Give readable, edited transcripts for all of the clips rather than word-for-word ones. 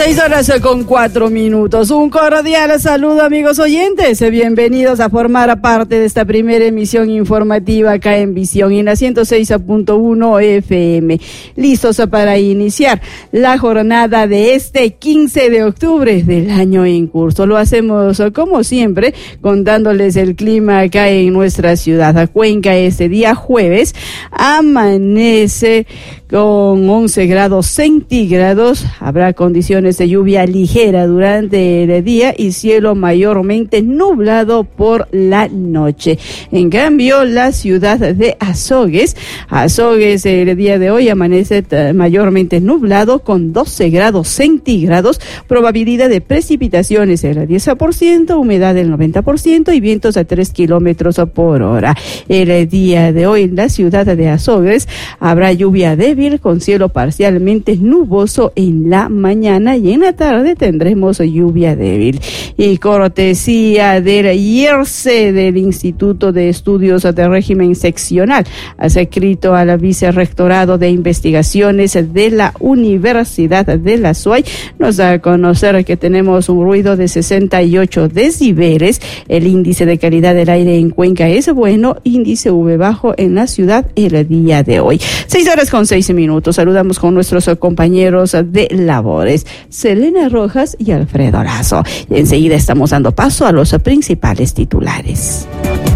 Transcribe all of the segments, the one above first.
6:04. Un cordial saludo, amigos oyentes. Bienvenidos a formar parte de esta primera emisión informativa acá en Visión y en la 106.1 FM. Listos para iniciar la jornada de este 15 de octubre del año en curso. Lo hacemos como siempre, contándoles el clima acá en nuestra ciudad. A Cuenca este día jueves amanece con 11 grados centígrados. Habrá condiciones de lluvia ligera durante el día y cielo mayormente nublado por la noche. En cambio, la ciudad de Azogues el día de hoy amanece mayormente nublado con 12 grados centígrados, probabilidad de precipitaciones el 10%, humedad del 90% y vientos a 3 kilómetros por hora. El día de hoy en la ciudad de Azogues habrá lluvia débil con cielo parcialmente nuboso en la mañana y en la tarde tendremos lluvia débil. Y cortesía del IERCE, del Instituto de Estudios de Régimen Seccional, adscrito al Vicerrectorado de Investigaciones de la Universidad de la SUAY, nos da a conocer que tenemos un ruido de 68 decibeles. El índice de calidad del aire en Cuenca es bueno, índice V bajo en la ciudad el día de hoy. 6:06. Saludamos con nuestros compañeros de labores, Selena Rojas y Alfredo Lazo. Y enseguida estamos dando paso a los principales titulares.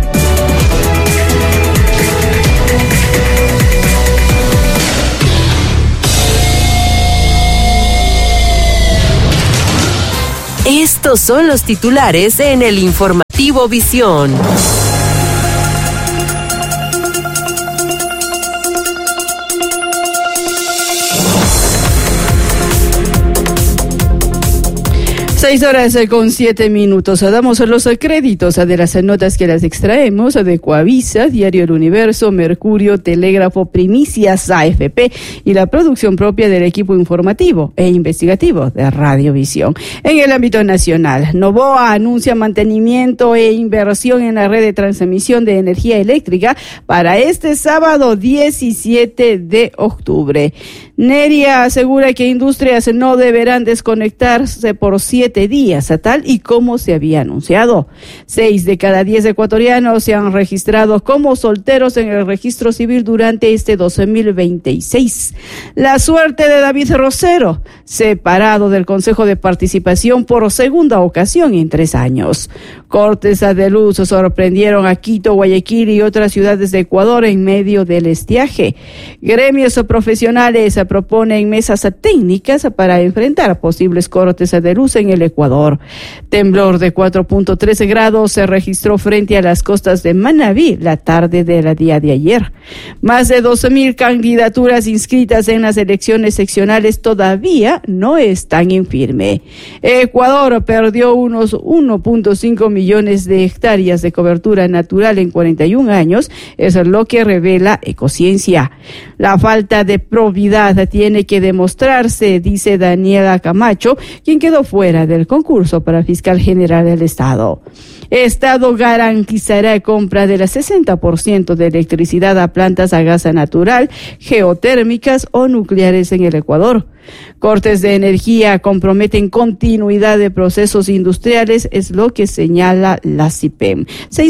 Estos son los titulares en el informativo Visión. Seis horas con 7 minutos. Damos los créditos de las notas que las extraemos de Coavisa, Diario El Universo, Mercurio, Telégrafo, Primicias, AFP y la producción propia del equipo informativo e investigativo de Radiovisión. En el ámbito nacional, Novoa anuncia mantenimiento e inversión en la red de transmisión de energía eléctrica para este sábado 17 de octubre. Neria asegura que industrias no deberán desconectarse por 7 días, tal y como se había anunciado. 6 de cada 10 ecuatorianos se han registrado como solteros en el registro civil durante este 2026. La suerte de David Rosero, separado del Consejo de Participación por segunda ocasión en 3 años. Cortes de luz sorprendieron a Quito, Guayaquil y otras ciudades de Ecuador en medio del estiaje. Gremios profesionales proponen mesas técnicas para enfrentar posibles cortes de luz en el Ecuador. Temblor de 4.13 grados se registró frente a las costas de Manabí la tarde del día de ayer. Más de 12,000 candidaturas inscritas en las elecciones seccionales todavía no están en firme. Ecuador perdió unos 1.5 millones de hectáreas de cobertura natural en 41 años, es lo que revela Ecociencia. La falta de probidad tiene que demostrarse, dice Daniela Camacho, quien quedó fuera del concurso para fiscal general del Estado. Estado garantizará compra del 60% de electricidad a plantas a gas natural, geotérmicas o nucleares en el Ecuador. Cortes de energía comprometen continuidad de procesos industriales, es lo que señala la CIPEM.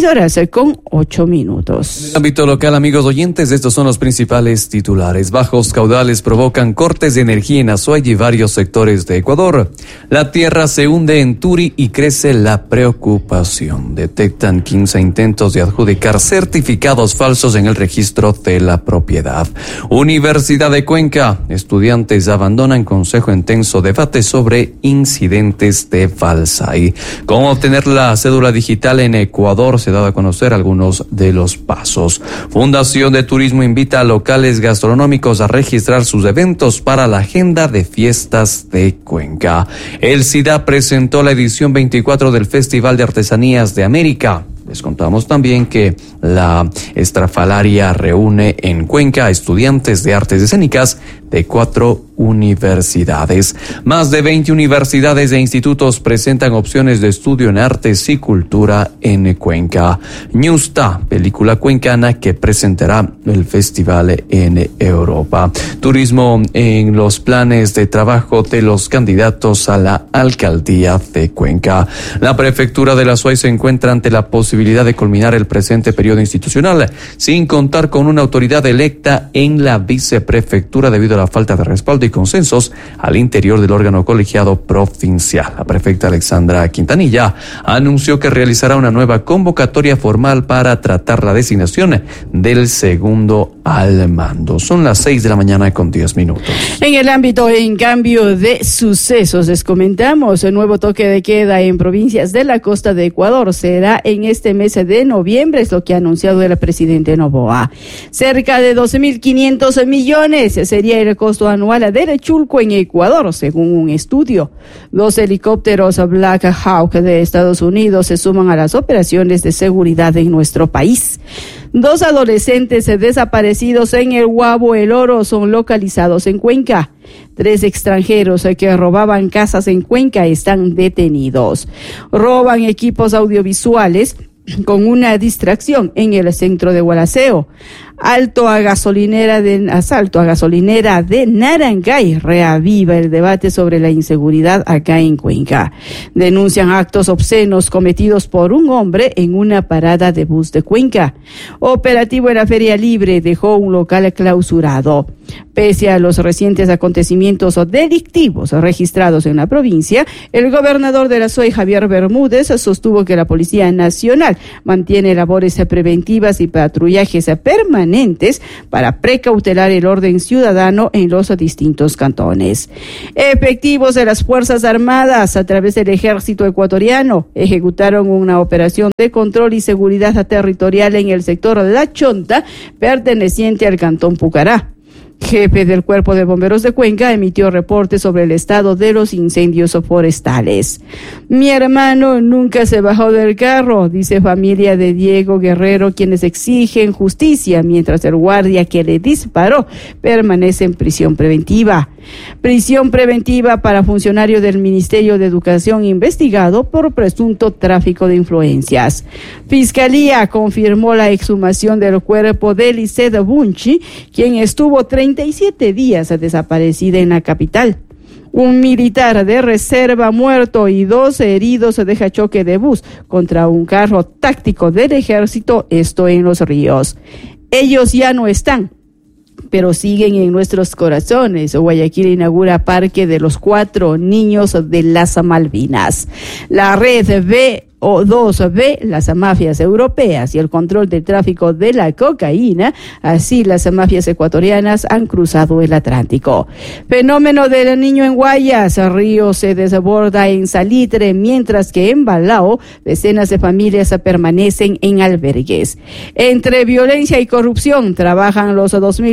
6:08. En el ámbito local, amigos oyentes, estos son los principales titulares. Bajos caudales provocan cortes de energía en Azuay y varios sectores de Ecuador. La tierra se hunde en Turi y crece la preocupación. Detectan 15 intentos de adjudicar certificados falsos en el registro de la propiedad. Universidad de Cuenca, estudiantes abandonan consejo en tenso debate sobre incidentes de Falsay. Cómo obtener la cédula digital en Ecuador, se daba a conocer algunos de los pasos. Fundación de Turismo invita a locales gastronómicos a registrar sus eventos para la agenda de fiestas de Cuenca. El SIDA presentó la edición 24 del Festival de Artesanías de América. Les contamos también que la Estrafalaria reúne en Cuenca a estudiantes de artes escénicas de 4 universidades. Más de 20 universidades e institutos presentan opciones de estudio en artes y cultura en Cuenca. Ñusta, película cuencana que presentará el festival en Europa. Turismo en los planes de trabajo de los candidatos a la alcaldía de Cuenca. La prefectura de la Azuay se encuentra ante la posibilidad de culminar el presente periodo institucional sin contar con una autoridad electa en la viceprefectura debido a la falta de respaldo y consensos al interior del órgano colegiado provincial. La prefecta Alexandra Quintanilla anunció que realizará una nueva convocatoria formal para tratar la designación del segundo al mando. Son las 6:10 a.m. En el ámbito, en cambio de sucesos, les comentamos el nuevo toque de queda en provincias de la costa de Ecuador. Será en este mes de noviembre, es lo que ha anunciado el presidente Noboa. Cerca de 12.500 millones sería el costo anual del Chulco en Ecuador, según un estudio. 2 helicópteros Black Hawk de Estados Unidos se suman a las operaciones de seguridad en nuestro país. 2 adolescentes desaparecidos en el Guabo El Oro son localizados en Cuenca. 3 extranjeros que robaban casas en Cuenca están detenidos. Roban equipos audiovisuales con una distracción en el centro de Gualaceo. Asalto a gasolinera de Narangay reaviva el debate sobre la inseguridad acá en Cuenca. Denuncian actos obscenos cometidos por un hombre en una parada de bus de Cuenca. Operativo en la Feria Libre dejó un local clausurado. Pese a los recientes acontecimientos delictivos registrados en la provincia, el gobernador de la Azuay, Javier Bermúdez, sostuvo que la Policía Nacional mantiene labores preventivas y patrullajes permanentes para precautelar el orden ciudadano en los distintos cantones. Efectivos de las Fuerzas Armadas a través del Ejército ecuatoriano ejecutaron una operación de control y seguridad territorial en el sector La Chonta, perteneciente al cantón Pucará. Jefe del Cuerpo de Bomberos de Cuenca emitió reportes sobre el estado de los incendios forestales. Mi hermano nunca se bajó del carro, dice familia de Diego Guerrero, quienes exigen justicia, mientras el guardia que le disparó permanece en prisión preventiva. Prisión preventiva para funcionario del Ministerio de Educación investigado por presunto tráfico de influencias. Fiscalía confirmó la exhumación del cuerpo de Lisset Bunchi, quien estuvo 37 días desaparecida en la capital. Un militar de reserva muerto y 2 heridos deja choque de bus contra un carro táctico del ejército, esto en Los Ríos. Ellos ya no están, pero siguen en nuestros corazones. Guayaquil inaugura Parque de los 4 Niños de las Malvinas. La red B2B, las mafias europeas y el control del tráfico de la cocaína, así las mafias ecuatorianas han cruzado el Atlántico. Fenómeno del Niño en Guayas, río se desborda en Salitre, mientras que en Balao decenas de familias permanecen en albergues. Entre violencia y corrupción trabajan los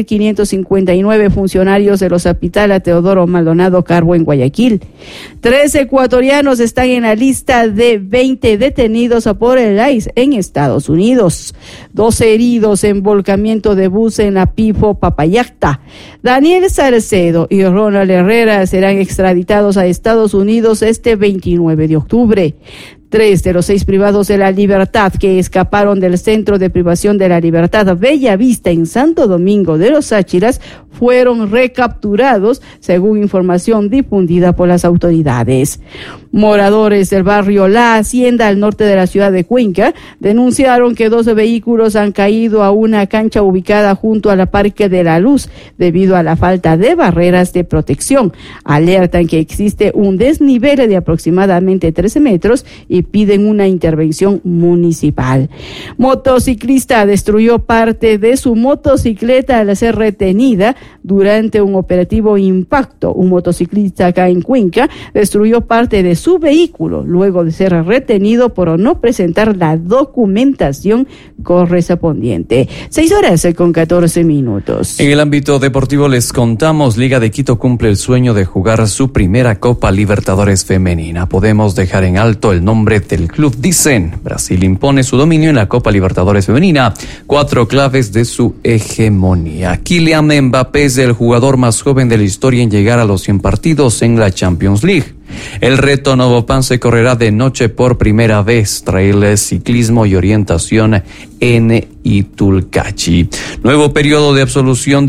2.559 funcionarios del Hospital Teodoro Maldonado Carbo en Guayaquil. 3 ecuatorianos están en la lista de 20 detenidos por el ICE en Estados Unidos. 2 heridos en volcamiento de bus en la Pifo Papayacta. Daniel Salcedo y Ronald Herrera serán extraditados a Estados Unidos este 29 de octubre. 3 de los 6 privados de la libertad que escaparon del Centro de Privación de la Libertad Bella Vista en Santo Domingo de los Áchiras fueron recapturados, según información difundida por las autoridades. Moradores del barrio La Hacienda, al norte de la ciudad de Cuenca, denunciaron que 2 vehículos han caído a una cancha ubicada junto a la Parque de la Luz debido a la falta de barreras de protección. Alertan que existe un desnivel de aproximadamente 13 metros y piden una intervención municipal. Motociclista destruyó parte de su motocicleta al ser retenida durante un operativo Impacto. Un motociclista acá en Cuenca destruyó parte de su su vehículo luego de ser retenido por no presentar la documentación correspondiente. 6:14 En el ámbito deportivo les contamos, Liga de Quito cumple el sueño de jugar su primera Copa Libertadores femenina. Podemos dejar en alto el nombre del club, dicen. Brasil impone su dominio en la Copa Libertadores femenina. 4 claves de su hegemonía. Kylian Mbappé es el jugador más joven de la historia en llegar a los 100 partidos en la Champions League. El reto Novopan se correrá de noche por primera vez. Trail, ciclismo y orientación en Itulcachi. Nuevo pedido de absolución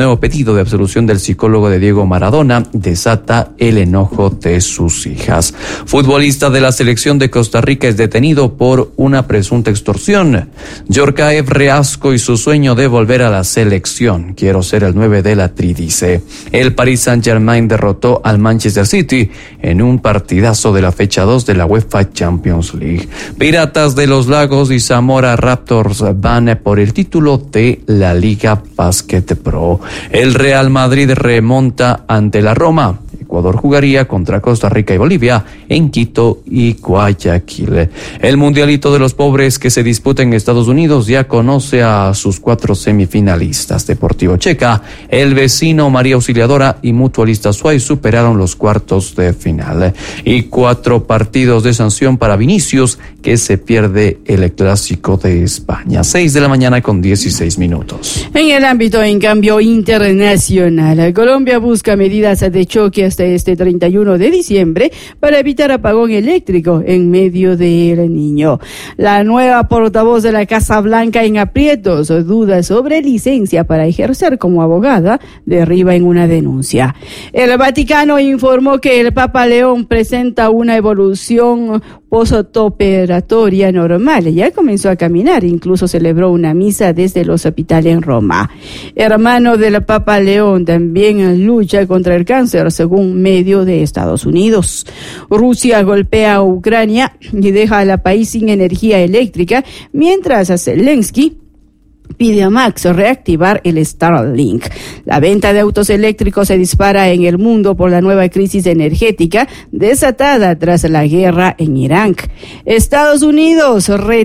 del psicólogo de Diego Maradona desata el enojo de sus hijas. Futbolista de la selección de Costa Rica es detenido por una presunta extorsión. Yorkaev Reasco y su sueño de volver a la selección. Quiero ser el 9 de la Tri, dice. El Paris Saint-Germain derrotó al Manchester City en un partidazo de la fecha 2 de la UEFA Champions League. Piratas de los Lagos y Zamora Raptors van por el título de la Liga Basket Pro. El Real Madrid remonta ante la Roma. Ecuador jugaría contra Costa Rica y Bolivia en Quito y Guayaquil. El Mundialito de los Pobres que se disputa en Estados Unidos ya conoce a sus 4 semifinalistas. Deportivo Checa, El Vecino, María Auxiliadora y Mutualista Suárez superaron los cuartos de final. Y 4 partidos de sanción para Vinicius, que se pierde el Clásico de España. 6:16 a.m. En el ámbito, en cambio, internacional, Colombia busca medidas de choque hasta este 31 de diciembre para evitar apagón eléctrico en medio del Niño. La nueva portavoz de la Casa Blanca en aprietos, duda sobre licencia para ejercer como abogada, derriba en una denuncia. El Vaticano informó que el Papa León presenta una evolución postoperatoria normal. Ya comenzó a caminar, incluso celebró una misa desde el hospital en Roma. Hermano del Papa León también lucha contra el cáncer, según medio de Estados Unidos. Rusia golpea a Ucrania y deja al país sin energía eléctrica, mientras Zelensky pide a Max reactivar el Starlink. La venta de autos eléctricos se dispara en el mundo por la nueva crisis energética desatada tras la guerra en Irán. Estados Unidos